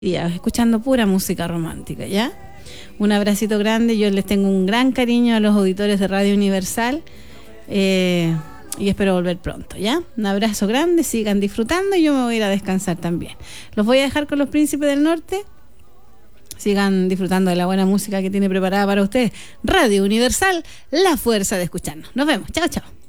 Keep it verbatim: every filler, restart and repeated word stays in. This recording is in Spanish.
día, escuchando pura música romántica, ¿ya? Un abracito grande, yo les tengo un gran cariño a los auditores de Radio Universal eh, y espero volver pronto, ¿ya? Un abrazo grande, sigan disfrutando y yo me voy a ir a descansar también. Los voy a dejar con los Príncipes del Norte, sigan disfrutando de la buena música que tiene preparada para ustedes Radio Universal, la fuerza de escucharnos. Nos vemos, chao, chao.